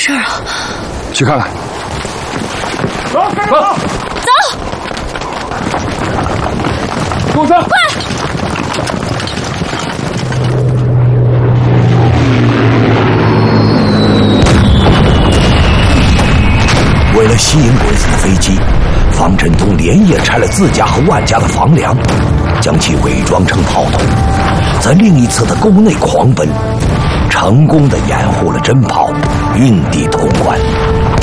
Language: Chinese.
事啊？ 去看看。走，走， 走！ 动身！ 快！ 为了吸引鬼子的飞机，方振东连夜拆了自家和万家的房梁，将其伪装成炮筒，在另一侧的沟内狂奔，成功地掩护了真炮，运抵潼关。